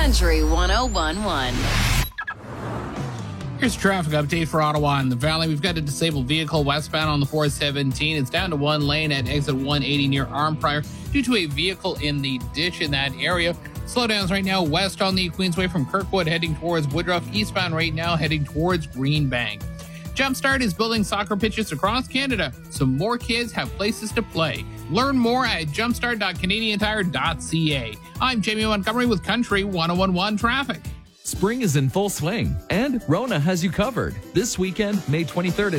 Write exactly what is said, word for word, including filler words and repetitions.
Country one oh one point one. Here's a traffic update for Ottawa and the Valley. We've got a disabled vehicle westbound on the four seventeen. It's down to one lane at exit one eighty near Armprior due to a vehicle in the ditch in that area. Slowdowns right now west on the Queensway from Kirkwood heading towards Woodruff, eastbound right now heading towards Greenbank. Jumpstart is building soccer pitches across Canada so more kids have places to play. Learn more at jumpstart dot canadian tire dot c a. I'm Jamie Montgomery with Country one oh one point one Traffic. Spring is in full swing, and Rona has you covered. This weekend, May twenty-third